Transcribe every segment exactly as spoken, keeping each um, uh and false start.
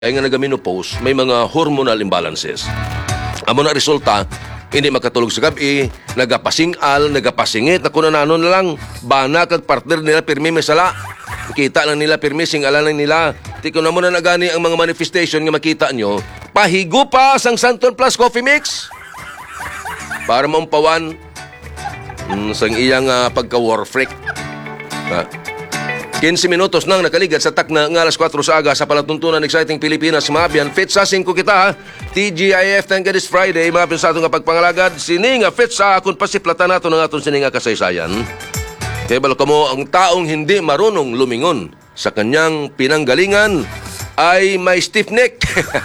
ay nga nagaminopause, may mga hormonal imbalances. Amo na resulta, hindi makatulog sa gabi, nagapasingal, nagapasingit, na kunanano na lang, bana kag partner nila, pirmi may sala. Kita lang nila, pirmi, singalan lang nila. Tiko na muna nagani ang mga manifestation nga makita nyo, pahigo pa sang Santon Plus Coffee Mix. Para maumpawan mm, sang iyang uh, pagka-war freak. Ha? quince minutos nang nakaligad sa takna ng alas kwatro sa aga sa palatuntunan Exciting Pilipinas. Mabiyan, fit sa singko kita. T G I F, thank God it's Friday. Mabiyan sa atong pagpangalagad. Sininga, fit sa akong pasiplatan nato ng atong sininga kasaysayan. Kaya balo ka mo, ang taong hindi marunong lumingon sa kanyang pinanggalingan ay may stiff neck.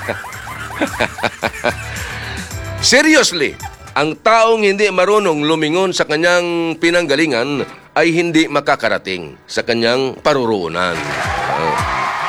Seriously, ang taong hindi marunong lumingon sa kanyang pinanggalingan ay hindi makakarating sa kanyang paruroonan. Uh,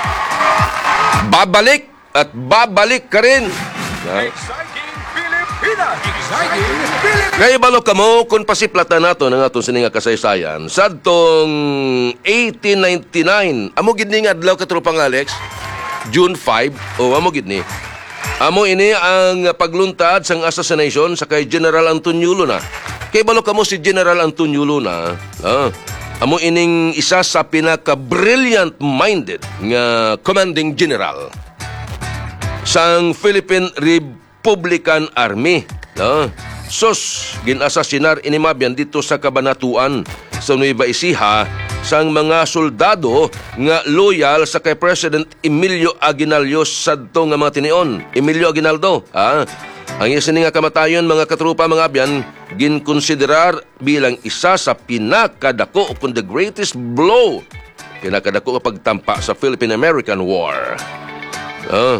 babalik at babalik ka rin. Uh, Exciting Pilipinas! Exciting Pilipinas! Kaya balo ka mo kung pasiplatan nato ng atong sininga kasaysayan sa atong eighteen ninety-nine. Amo gid ni nga adlaw katropang Alex, June five, o amo gid ni. Amo ini ang pagluntad sang assassination sa kay General Antonio Luna. Kay balo ka mo si General Antonio Luna, ah, amo ining isa sa pinaka-brilliant minded nga commanding general sang Philippine Republican Army. Ah, sus, ginasasinar ini Mabiyan dito sa Kabanatuan sa Nueva Ecija sang mga soldado nga loyal sa kay President Emilio Aguinaldo sadto nga mga tinion. Emilio Aguinaldo, ah, ang isa nga kamatayon mga katrupa mga abyan, ginkonsiderar bilang isa sa pinakadako kung the greatest blow, pinakadako nga pagtampa sa Philippine-American War. Ah.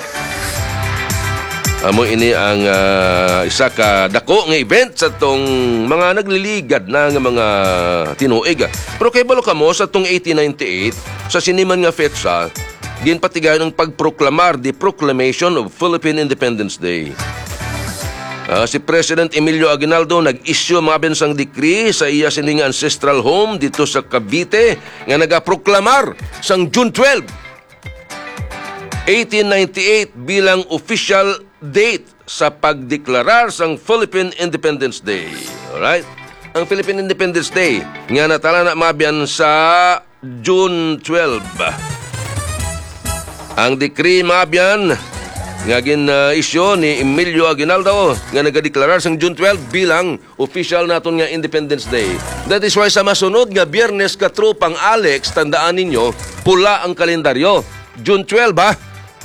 Amo ini ang uh, isa ka dako nga event sa tong mga nagliligad na nga mga tinuig. Pero kay balo ka mo sa tong eighteen ninety-eight sa siniman nga fetsa, ginpatigayon ang pagproklamar the Proclamation of Philippine Independence Day. Uh, si President Emilio Aguinaldo nag-issue mga bensang decree sa iya sining ancestral home dito sa Cavite nga nagaproklamar sang June twelve, eighteen ninety-eight bilang official date sa pagdeklarar sang Philippine Independence Day. Alright? Ang Philippine Independence Day nga natala na Mabiyan sa June twelve. Ang decree Mabiyan nga gin-issue uh, ni Emilio Aguinaldo nga nagadeklarar sang June twelve bilang official naton nga Independence Day. That is why sa masunod nga Biyernes katropang Alex, tandaan ninyo, pula ang kalendaryo. June twelve ba?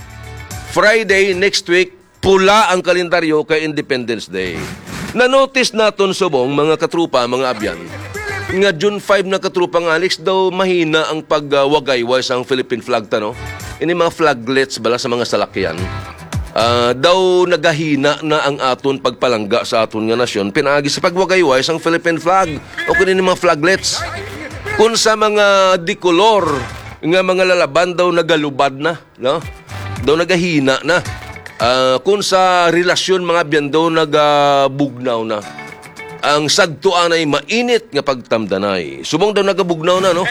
Friday next week, pula ang kalendaryo kay Independence Day. Na-notice naton subong mga katrupa, mga abyan, nga June five na katrupang Alex daw mahina ang pagwagayway sa Philippine flag tano. Ini mga flaglets bala sa mga salakyan. Uh, daw nagahina na ang aton pagpalangga sa aton nga nasyon pinaagi sa pagwagayway sang Philippine flag o kunin mga flaglets. Kung sa mga dikolor nga mga lalaban daw nagalubad na, no? Daw nagahina na. Uh, kung sa relasyon mga biyan daw nagabugnaw na. Ang sagtuan ay mainit nga pagtamdanay. Subong daw nagabugnaw na, no?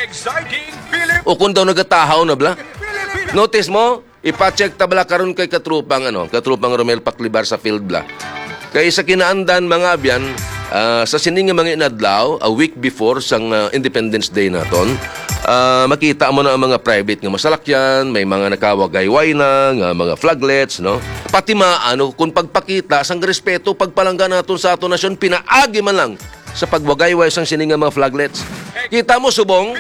O kung daw nagatahaw na bla. Notice mo, ipacheck tabla karon kay katrupang ano, katrupang Romel Paclibar sa field bla. Kay sa kinaandan mga abyan, uh, sa sining mga inadlaw, a week before sang uh, Independence Day naton, uh, makita mo na ang mga private nga masalakyan, may mga nakawagayway na nga mga flaglets, no? Pati maano kung pagpakita sang respeto pagpalangga naton sa aton nasyon, pinaagi man lang sa pagwagayway sang sining nga mga flaglets. Kita mo subong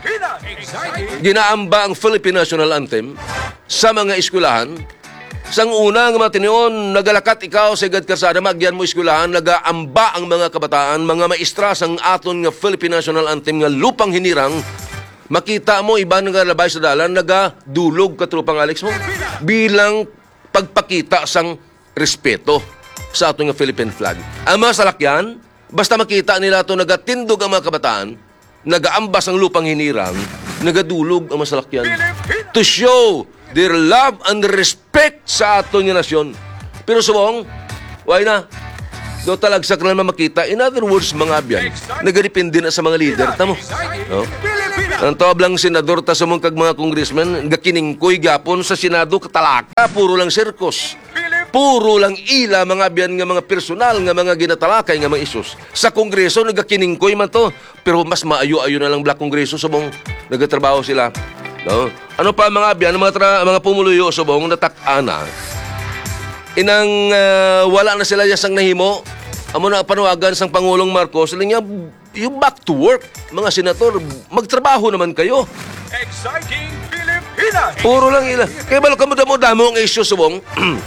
ginaamba ang Philippine National Anthem sa mga eskwelahan. Sang una nga mga tinion, nagalakat ikaw sa igad karsada, magyan mo eskwelahan, nagaamba ang mga kabataan, mga maestra sang aton nga Philippine National Anthem nga lupang hinirang. Makita mo, iba nga labay sa dalan, nagadulog katrupang Alex mo, bilang pagpakita sang respeto sa aton nga Philippine flag. Ang mga salakyan, basta makita nila ito, nagatindog ang mga kabataan, nagaambas ang lupang hinirang, nagadulog ang masalakyan to show their love and respect sa aton nga nasyon. Pero subong, why na? Do talagsak na naman makita. In other words, mga abyan, nagadepende na sa mga leader. Tamo? No? Ang tawag lang senador ta sa mga kag mga congressman, gakiningkoy gapon sa Senado katalaka, puro lang sirkos. Puro lang ila mga biyan nga mga personal nga mga ginatalakay nga mga isus. Sa Kongreso nagakiningkoy man to, pero mas maayo-ayo na lang Black Kongreso subong nagatrabaho sila. No? Ano pa mga biyan mga tra- mga pumuluyo subong natak-ana. Inang uh, wala na sila yasang nahimo. Amo na panawagan sang Pangulong Marcos, sila nga yung back to work, mga senator, magtrabaho naman kayo. Exciting Pilipinas! Puro lang ila. Kaya balo ka mo damo ang issue subong.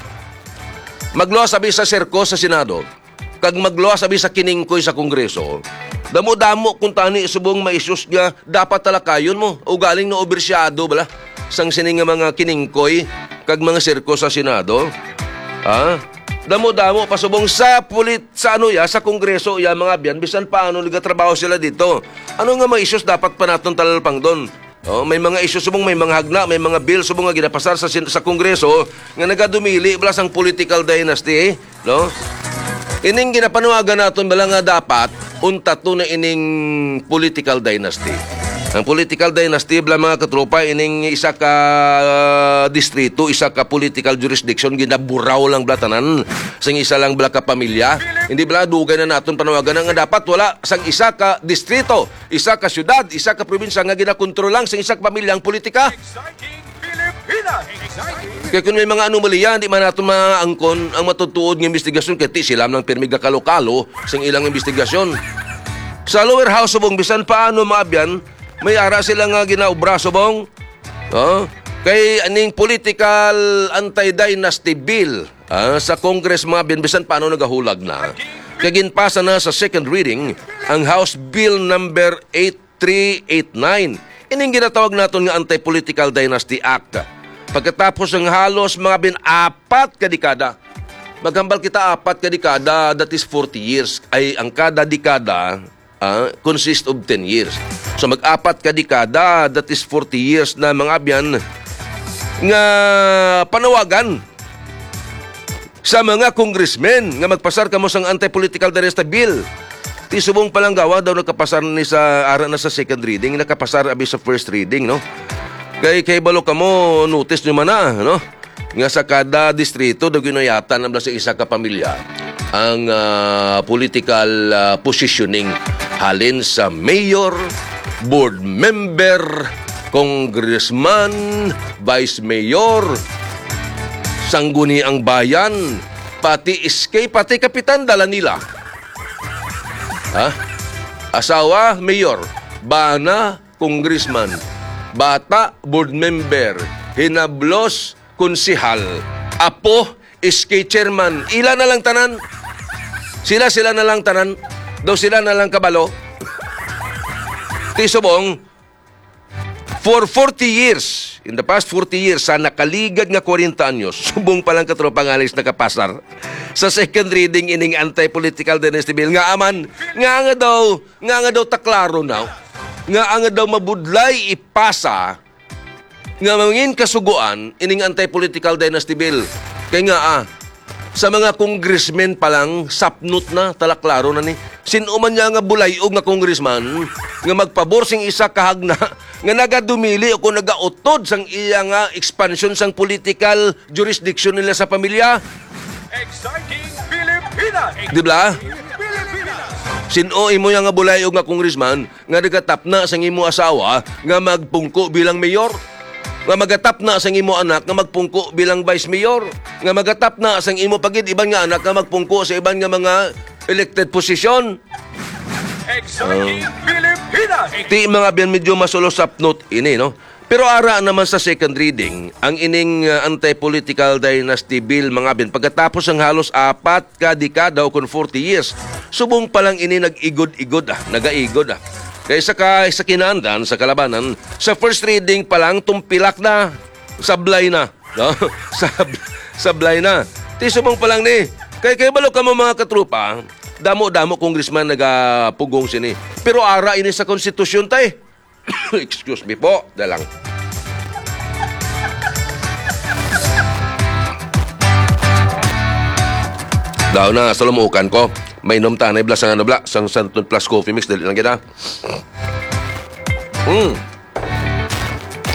Magluwa sabi sa Serco sa Senado, kag magluwa sabi sa kiningkoy sa Kongreso, damo-damo kung tani subong ma-issues nga dapat talakayon mo o galing na obersyado bala sang sining nga mga kiningkoy kag mga Serco sa Senado. Ha? Damo-damo pasubong sa pulit sa ano ya sa Kongreso ya mga biyan bisan paano nagatrabaho sila dito. Ano nga ma-issues dapat pa naton talalpang doon? Oh, may mga issue subong may mga hagna, may mga bill subong nga ginapasar sa sa Kongreso nga nagadumili bala sang political dynasty, eh, no? Ining ginapanawagan naton bala nga dapat unta to na ining political dynasty. Ang political dynasty bala mga katropa ining isa ka uh, distrito, isa ka political jurisdiction ginaburaw lang blatanan sang isa lang bala ka pamilya. Hindi bala dugay na naton panawagan nga dapat wala sang isa ka distrito, isa ka syudad, isa ka probinsya nga ginakontrol lang sang isa ka pamilyang politika. Exciting Pilipinas! Exciting! Kaya kung may mga anomalya, di man natin maangkon ang matutuod ng investigasyon kaya ti sila ng pirmiga kalo-kalo sa ilang investigasyon. Sa lower house subong bisan paano maabyan, may ara sila nga ginaubra subong. Oh, kay aning political anti-dynasty bill ah, sa Congress maabyan bisan paano nagahulag na. Kaya ginpasa na sa second reading ang House Bill number eight three eight nine. Ining ginatawag naton nga Anti-Political Dynasty Act. Pagkatapos ng halos mga bin-apat ka dekada, maghambal kita apat ka dekada, that is forty years, ay ang kada dekada uh, consist of ten years. So mag-apat ka dekada, that is forty years na mga abyan nga panawagan sa mga congressmen nga magpasar kamo sang Anti-Political Dynasty Bill. Ti subong palanggawa daw nakapasar ni sa ara na sa second reading, nakapasar abi sa first reading, no? Kay kay balo kamo notice nyo man na, no? Nga sa kada distrito daw ginayatan ang sa isa ka pamilya ang uh, political uh, positioning halin sa mayor, board member, congressman, vice mayor, sangguniang bayan, pati iskay, pati kapitan dala nila. Ha? Asawa, mayor. Bana, congressman. Bata, board member. Hinablos, konsihal. Apo, iskay chairman. Ila na lang tanan. Sila sila na lang tanan. Daw sila na lang kabalo. Tisubong, for forty years, in the past forty years, sa nakaligad nga forty anyos, subong palang katropang alis nakapasar sa second reading ining Anti-Political Dynasty Bill nga aman nga nga daw nga nga daw taklaro now nga nga daw mabudlay ipasa nga mangin kasuguan ining Anti-Political Dynasty Bill kay nga ah sa mga congressmen pa lang sapnot na talaklaro na ni sino man niya nga bulayog nga congressman nga magpabor sing isa kahagna nga nagadumili o kung nagautod sang iya nga expansion sang political jurisdiction nila sa pamilya. Exciting Pilipinas! Di ba? Pilipinas! Sino imo nga bulayog nga congressman nga nagatap na sang imo asawa nga magpungko bilang mayor? Nga magatap na sang imo anak nga magpungko bilang vice mayor? Nga magatap na sang imo pagid iban nga anak nga magpungko sa iban nga mga elected position? Exciting Pilipinas! Ti mga biyan medyo masulosapnot ini, no? Pero ara naman sa second reading, ang ining uh, Anti-Political Dynasty Bill mga biyan, pagkatapos ng halos apat ka dekada o kung forty years, subong pa lang ini nag-igod-igod ah, nag-aigod ah. Kaya sa, ka, sa kinandan, sa kalabanan, sa first reading pa lang, tumpilak na, sablay na, no? Sab, sablay na. Ti subong pa lang ni, kaya kaya balo ka mo mga katrupa, damo-damo congressman nagapugong sini. Pero ara ini sa konstitusyon tay. Excuse me po, dalang. Daw na sa lumukan ko, may inom tanay bla sang ano bla, sang Santon Plus Coffee Mix dali lang kita. Mm.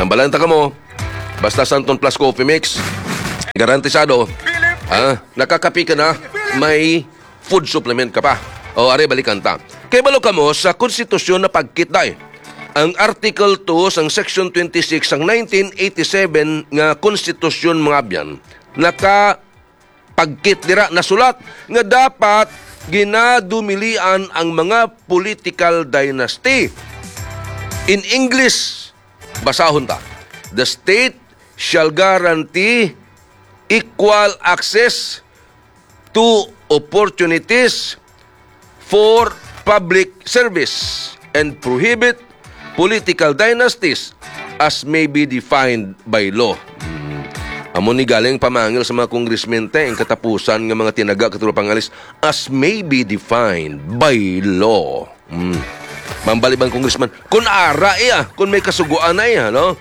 Sambalanta ka mo. Basta Santon Plus Coffee Mix. Garantisado. Philip Ah, nakakapi ka na, may food supplement ka pa. O, are, balikan ta. Kay balo ka mo sa konstitusyon na pagkita eh. Ang Article two sang Section twenty-six sang nineteen eighty-seven nga konstitusyon mga abyan, naka pagkit dira nasulat nga dapat ginadumilian ang mga political dynasty. In English, basahon ta. The state shall guarantee equal access to opportunities for public service and prohibit political dynasties as may be defined by law. Hmm. Amo ni galing pamangil sa mga congressmen te ang katapusan ng mga tinaga katulad pangalis as may be defined by law. Hmm. Mambalibang congressman kun ara iya, kun may kasuguan na iya, no?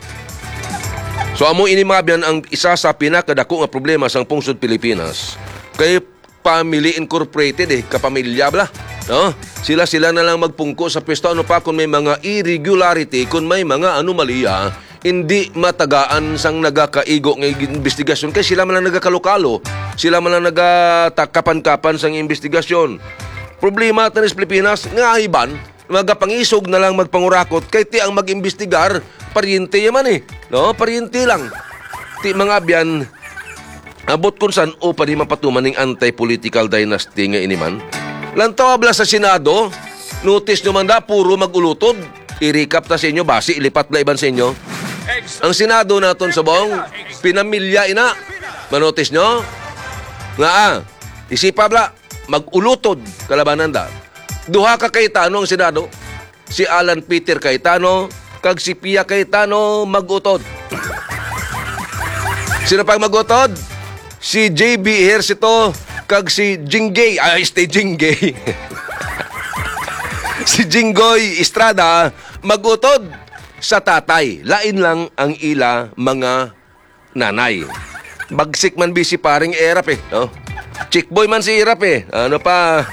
So amo ini mga biyan ang isa sa pinakadako nga problema sa pungsod Pilipinas. Kay family incorporated eh, kapamilya bla, no? Sila-sila na lang magpungko sa pwesto ano pa kung may mga irregularity, kung may mga anomalya, hindi matagaan sang nagakaigo ng investigasyon kay sila man lang nagakalokalo, sila man lang nagakapan-kapan sang investigasyon. Problema tanis Pilipinas nga iban magapangisog na lang magpangurakot kay ti ang mag-imbestigar paryente yaman eh, no? Paryente lang. Ti mga biyan abot kun san o pa di mapatuman ning anti-political dynasty nga iniman. Lantaw abla sa Senado, notice nyo man da puro magulutod. I-recap ta sa inyo basi ilipat na iban sa inyo. Ang Senado naton sa bong pinamilya ina. Manotice nyo? Nga ah, isipa bla magulutod kalabanan da. Duha ka Cayetano ang Senado. Si Alan Peter Cayetano kag si Pia Cayetano magutod. Sino pang magutod? Si J B Ejercito kag si Jingay. Ay, stay Jingay. Si Jinggoy Estrada magutod sa tatay. Lain lang ang ila mga nanay. Bagsik man bisi paring erap eh. No? Chickboy man si erap eh. Ano pa...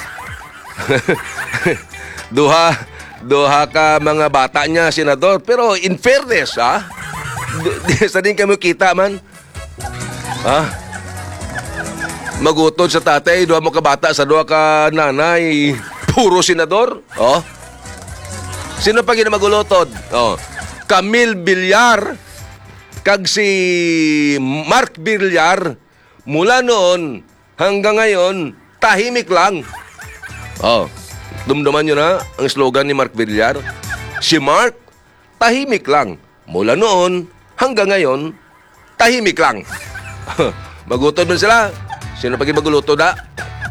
duha duha ka mga bata niya senador pero in fairness ha sa din kami kita man ha magutod sa tatay duha mo ka bata sa duha ka nanay puro senador oh sino pa gina magulotod oh Camille Villar kag si Mark Villar mula noon hanggang ngayon tahimik lang. Oh, dumduman nyo na ang slogan ni Mark Villar. Si Mark, tahimik lang. Mula noon hanggang ngayon, tahimik lang. Magutod man sila. Sino pa magulutod ha?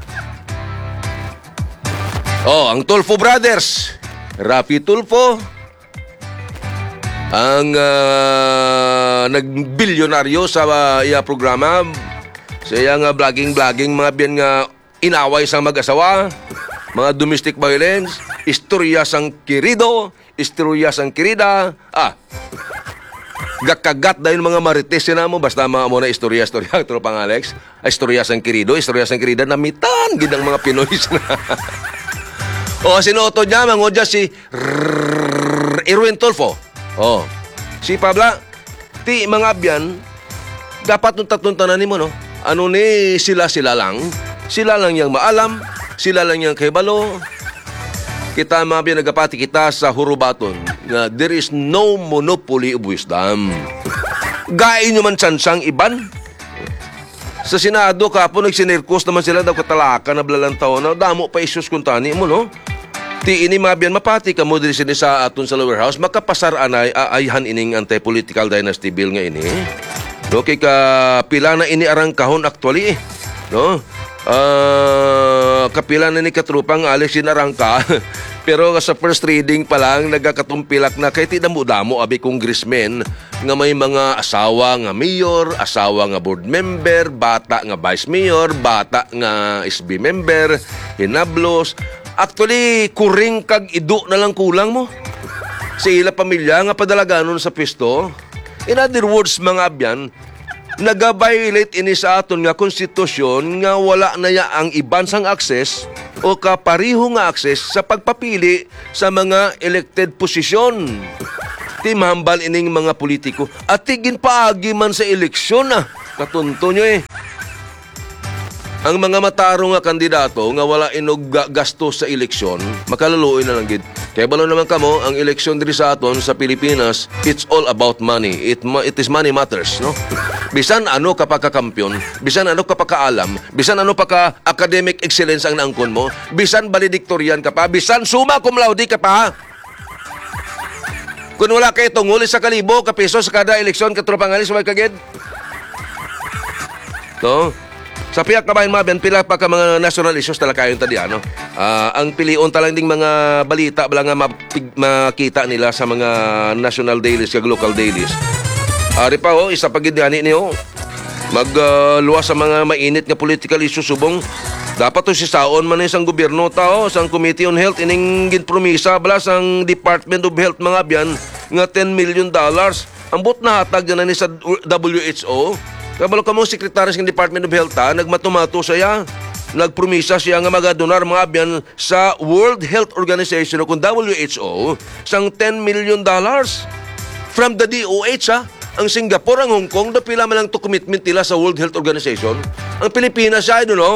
Oh, ang Tulfo Brothers. Rafi Tulfo. Ang uh, nagbilyonaryo sa uh, iya programa. Sa iya nga vlogging-vlogging mga biyan nga inaway sang mag-asawa. Mga domestic violence, istorya sang kirido, istorya sang kirida. Ah, gakagat dahil mga marites na mo, basta mga mo na istorya-istorya, ito pang Alex. Istorya sang kirido, istorya sang kirida, namitan, ginang mga Pinoy na. O, sinuto niya, mangodya si Erwin Tulfo. O, si Pabla, ti mga abyan, dapat nung tatlong tanan mo, no? Ano ni sila-sila lang, sila lang yung maalam, sila lang yung kaibalo. Kita mga nagapati kita sa hurubaton na there is no monopoly of wisdom. Gain nyo man tsansang iban. Sa Senado, kapon nagsinirkos naman sila daw katalaka na blalantaw na damo pa isus kung tani mo, no? Ti ini mabiyan mapati ka mo diri sini sa aton sa lower house, makapasar anay aayhan ining anti-political dynasty bill nga ini. No, kay ka pila na ini arang kahon actually, eh. No? Uh, kapila na ni katrupang Alex sinarangka pero sa first reading pa lang nagkakatumpilak na kay tidamo-damo abi congressmen nga may mga asawa nga mayor, asawa nga board member, bata nga vice mayor, bata nga S B member, hinablos. Actually, kuring kag idu na lang kulang mo sa ila pamilya nga padalaganon sa pisto. In other words, mga abyan, nag-violate ini sa aton nga konstitusyon nga wala na ya ang ibansang akses o kapariho nga akses sa pagpapili sa mga elected posisyon. Ti Iti mahambal ining mga politiko. At tigin paagi man sa eleksyon ah. Katunto nyo eh. Ang mga mataro nga kandidato nga wala inog ga- gastos sa eleksyon, makaluloy na lang gid. Kaya balo naman kamo, ang eleksyon diri sa aton sa Pilipinas, it's all about money. It, ma- it is money matters, no? Bisan ano ka pa ka-kampiyon, bisan ano ka pa ka-alam, bisan ano pa ka academic excellence ang naangkon mo, bisan valedictorian ka pa, bisan summa cum laude ka pa. Kung wala kayo tunguli sa kalibo, kapiso sa kada eleksyon, katropangalis, may kagid. To, sa piyak na bayan mga ben, pila pa ka mga national issues talaga kayo tadi, ano? Uh, ang pilion talang ding mga balita, bala nga mapig, makita nila sa mga national dailies, kag local dailies. Ari pa, oh, isa pagid gani niyo. Magluwas uh, sa mga mainit nga political issues subong. Dapat to si saon man isang gobyerno tao, sang Committee on Health, ining ginpromisa bala sang Department of Health mga byan, nga ten million dollars. Ang bot na hatag na ni sa W H O. Kabalo ka mong sekretaryo ng Department of Health ha, nagmatumato siya. Nagpromisa siya nga magadonar mga byan sa World Health Organization o kung W H O sang ten million dollars from the D O H ha. Ang Singapore, ang Hong Kong, dapila man lang to commitment nila sa World Health Organization. Ang Pilipinas siya, no, no?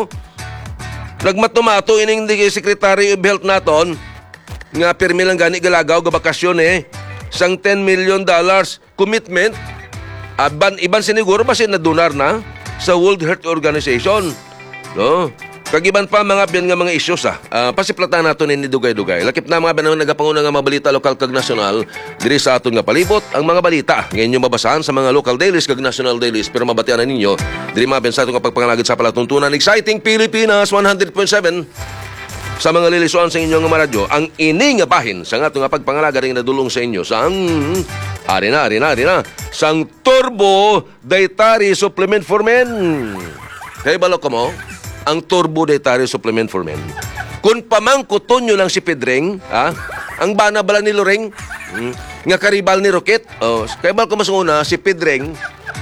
Nagmatumato ining di Secretary of Health naton nga pirmi lang gani galagaw gabakasyon eh sang ten million dollars commitment. Aban iban siniguro ba siya nadunar na sa World Health Organization, no? Kagiban pa mga biyan nga mga issues ah. Uh, pasiplatan nato ni dugay-dugay. Lakip na mga biyan nagapanguna nga mga balita lokal kag nasyonal diri sa aton nga palibot ang mga balita. Ngayon yung mabasahan sa mga local dailies kag national dailies pero mabatian na ninyo diri mga biyan sa aton nga pagpangalagid sa palatuntunan Exciting Pilipinas one hundred point seven sa mga lilisuan sa inyong mga radyo. Ang ini nga bahin sa aton nga pagpangalaga ring nadulong sa inyo sa ang ari na, ari na, ari na sang Turbo Dietary Supplement for Men. Kaya balo ko mo ang Turbo Dietary Supplement for Men. Kung pamangkuton nyo lang si Pedring, ha? Ang bana bala ni Loreng, hmm, nga karibal ni Rocket, oh, kaya balo ko mas una, si Pedring,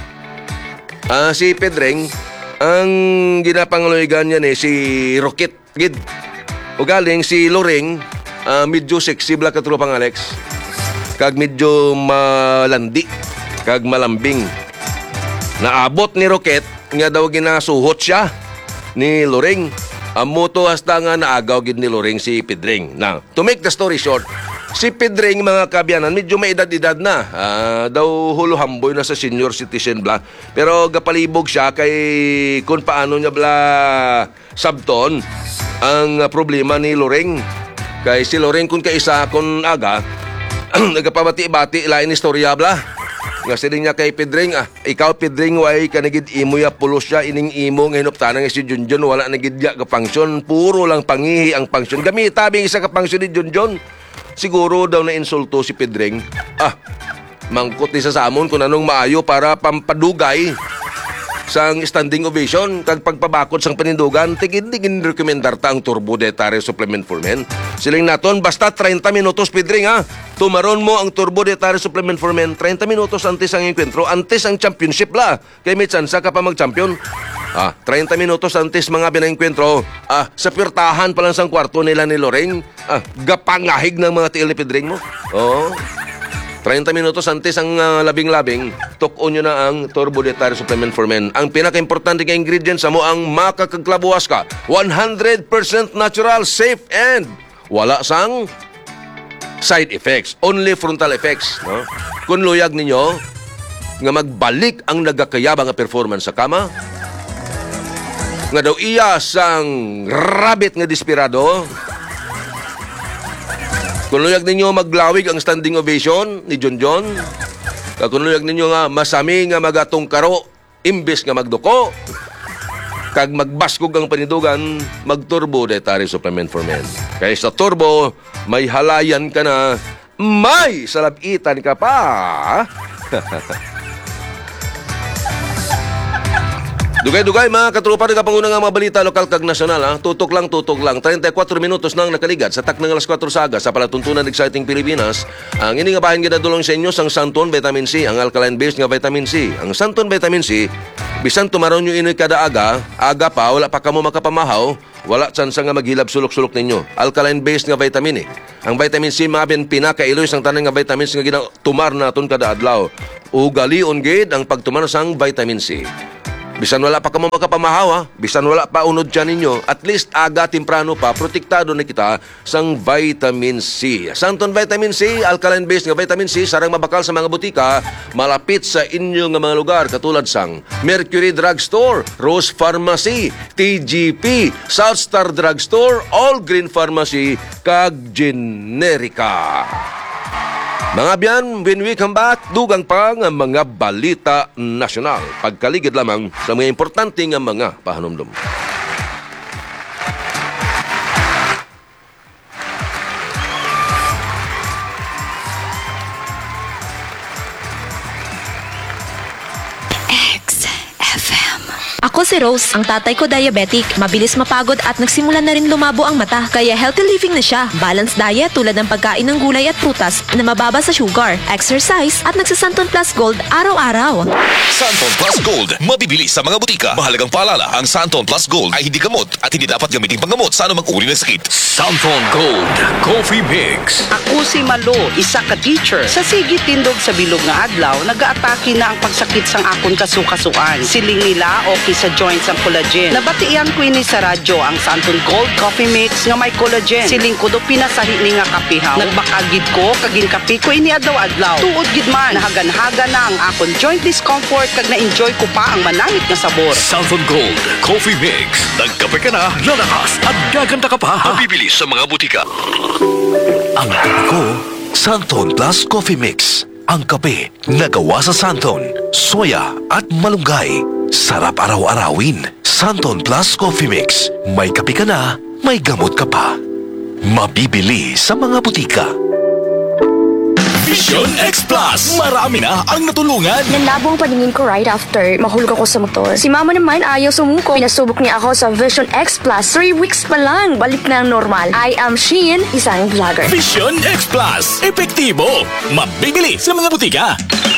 ah, si Pedring, ang ginapangaloygan niya ni si Rocket, gid. O galing si Loreng, uh, medyo sexy bala katulapang Alex, kag medyo malandi, kag malambing. Naabot ni Rocket, nga daw ginasuhot siya ni Loreng. Ang moto hasta nga naagaw gid ni Loreng si Pedring. Now, to make the story short, si Pedring mga kabyanan medyo may edad-edad na. Uh, daw huluhamboy na sa senior citizen bla. Pero gapalibog siya kay kung paano niya bla sabton ang problema ni Loreng. Kay si Loreng kung kaisa kung aga nagapabati-bati lain istorya bla. Nga siling niya kay Pedring, ah, ikaw Pedring, way kanagid imo ya pulos siya, ining imo ngayon tanang si Junjun, wala nagidya ka pangsyon, puro lang pangihi ang pangsyon. Gamita bing isa ka pangsyon ni Junjun. Siguro daw na insulto si Pedring. Ah, mangkot ni sa samon kung anong maayo para pampadugay sang standing ovation kag pagpabakod sang panindugan. Tigid-tigid rekomendar ta ang Turbo Dietary Supplement for Men. Siling naton basta thirty minutos Pedring ha. Tumaron mo ang Turbo Dietary Supplement for Men. thirty minutos antes ang enkwentro, antes ang championship la. Kay may tsansa ka pa mag-champion. Ah, thirty minutos antes mga binengkwentro. Ah, sa pirtahan pa lang sang kwarto nila ni Loreng. Ah, gapangahig ng mga tiil ni Pedring mo. Oo. thirty minutos antes ang uh, labing-labing, tukon nyo na ang Turbo Dietary Supplement for Men. Ang pinaka-importante nga ingredient sa mo ang makakagklabuwas ka. one hundred percent natural, safe, and wala sang side effects. Only frontal effects. No? Kung luyag ninyo, nga magbalik ang nagakayabang nga performance sa kama, nga daw iya sang rabbit nga desperado, kung luyag ninyo maglawig ang standing ovation ni John John, kung luyag ninyo nga masami nga magatong karo, imbes nga magduko, kag magbaskog ang panindugan, mag-Turbo Dietary Supplement for Men. Kaya sa Turbo, may halayan ka na, may salapitan ka pa. Dugay-dugay mga katropa ng kapanguna nga mga balita lokal kag nasyonal ha. Tutok lang, tutok lang. thirty-four minutos nang nakaligat sa tak ng alas four saga sa palatuntunan Exciting Pilipinas. Ang ini nga bahin ginadulong sa inyo sang Santon Vitamin C, ang alkaline based nga vitamin C. Ang Santon Vitamin C, bisan tumaron nyo ini kada aga, aga pa, wala pa kamo makapamahaw, wala tsansa nga maghilab sulok-sulok ninyo. Alkaline-based nga vitamin eh. Ang vitamin C, mga bin, pinakailoy sang tanan nga vitamins nga ginatumar naton kada adlaw. Ugalion gid ang pagtumar sang vitamin C. Bisan wala pa ka mo makapamahawa, bisan wala pa unod dyan ninyo, at least aga temprano pa, protektado na kita sang vitamin C. Santon vitamin C, alkaline-based nga vitamin C, sarang mabakal sa mga butika, malapit sa inyo nga mga lugar, katulad sang Mercury Drugstore, Rose Pharmacy, T G P, Southstar Drugstore, All Green Pharmacy, kag Generica. Mga biyan, when we come back, dugang pa nga mga balita nasyonal. Pagkaligid lamang sa mga importante nga mga pahanumdum. Ako si Rose, ang tatay ko diabetic, mabilis mapagod at nagsimula na rin lumabo ang mata. Kaya healthy living na siya. Balanced diet tulad ng pagkain ng gulay at prutas na mababa sa sugar, exercise at nagsasanton plus gold araw-araw. Santon Plus Gold, mabibili sa mga butika. Mahalagang paalala, ang Santon Plus Gold ay hindi gamot at hindi dapat gamitin panggamot sa anumang uri ng sakit. Santon Gold Coffee Mix. Ako si Malo, isa ka teacher. Sa sige tindog sa bilog nga adlaw, nagaatake na ang pagsakit sang akon kasukasuan. Siling nila okay sa joints ang collagen. Nabatian ko ini sa radyo ang Santon Gold Coffee Mix nga may collagen. Siling ko do pinasahi ni nga kapihaw. Nagbakagid ko kaging kapi ko ini adlaw-adlaw. Tuod gid man, nahagan-haga na ang akon joint discomfort kag na-enjoy ko pa ang manangit nga sabor. Santon Gold Coffee Mix. Nagkape ka na, lalakas at gaganda ka pa. Mabibili sa mga butika. Ang kape ko, Santon Plus Coffee Mix. Ang kape na gawa sa Santon, soya at malunggay. Sarap araw-arawin. Santon Plus Coffee Mix. May kape ka na, may gamot ka pa. Mabibili sa mga butika. Vision X Plus. Marami na ang natulungan. Nanlabo ang paningin ko right after mahulog ako sa motor. Si mama naman ayaw sumuko. Pinasubok niya ako sa Vision X Plus. Three weeks pa lang, balik na ang normal. I am Shein, isang vlogger. Vision X Plus. Epektibo. Mabibili sa mga butika.